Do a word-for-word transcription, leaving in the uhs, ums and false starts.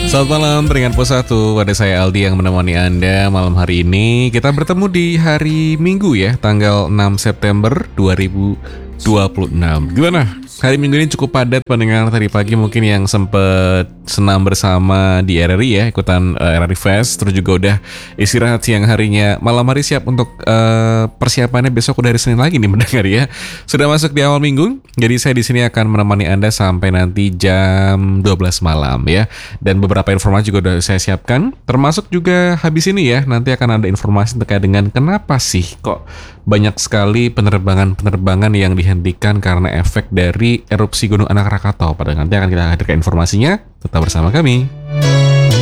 Selamat malam, Peringatan Pos satu. Ada saya Aldi yang menemani Anda malam hari ini. Kita bertemu di hari Minggu ya, tanggal enam September dua ribu dua puluh enam. Gimana? Hari Minggu ini cukup padat pendengar. Tadi pagi mungkin yang sempet senam bersama di R R I ya, ikutan uh, R R I Fest. Terus juga udah istirahat siang harinya. Malam hari siap untuk uh, persiapannya besok udah hari Senin lagi nih mendengar ya. Sudah masuk di awal minggu. Jadi saya di sini akan menemani Anda sampai nanti jam dua belas malam ya. Dan beberapa informasi juga udah saya siapkan. Termasuk juga habis ini ya, nanti akan ada informasi terkait dengan kenapa sih kok banyak sekali penerbangan-penerbangan yang dihentikan karena efek dari erupsi Gunung Anak Rakatau. Pada nanti akan kita hadirkan informasinya. Tetap bersama kami.